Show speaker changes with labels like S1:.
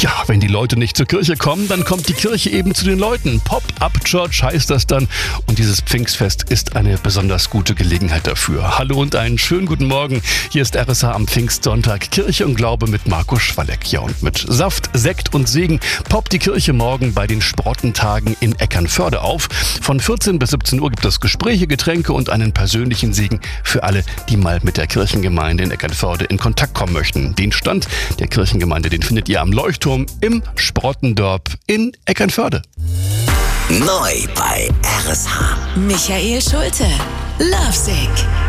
S1: Ja, wenn die Leute nicht zur Kirche kommen, dann kommt die Kirche eben zu den Leuten. Pop-up Church heißt das dann. Und dieses Pfingstfest ist eine besonders gute Gelegenheit dafür. Hallo und einen schönen guten Morgen. Hier ist RSH am Pfingstsonntag. Kirche und Glaube mit Marco Schwalleck. Ja, und mit Saft, Sekt und Segen poppt die Kirche morgen bei den Sprottentagen in Eckernförde auf. Von 14 bis 17 Uhr gibt es Gespräche, Getränke und einen persönlichen Segen für alle, die mal mit der Kirchengemeinde in Eckernförde in Kontakt kommen möchten. Den Stand der Kirchengemeinde, den findet ihr am Leuchtturm im Sprottendorp in Eckernförde.
S2: Neu bei RSH.
S3: Michael Schulte, Lovesick.